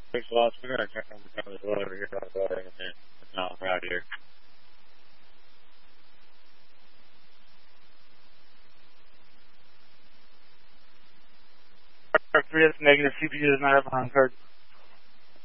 Thanks a lot. We're going to check on the time as well over here. It's not right here. Negative CPU does not have a home card.